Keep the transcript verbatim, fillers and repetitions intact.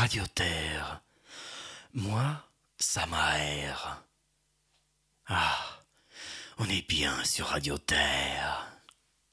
Radio Terre. Moi, ça m'aère. Ah, on est bien sur Radio Terre.